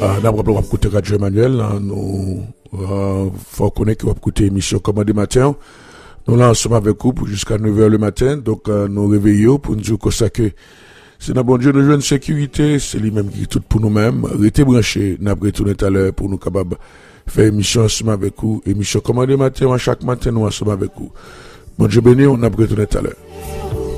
D'abord, on va écouter Radio Emmanuel. Nous, faut connaître qu'on va écouter l'émission Commandé Matin. Nous là, ensemble avec vous jusqu'à 9h le matin. Donc, nous réveillons pour nous dire que c'est notre bon Dieu, nous jouons une sécurité. C'est lui-même qui est tout pour nous-mêmes. Restez branchés. Nous avons retourné tout à l'heure pour nous capables faire émission ensemble avec vous. Émission Commandé Matin, chaque matin, nous ensemble avec vous. Bon Dieu béni, on a retourné tout à l'heure.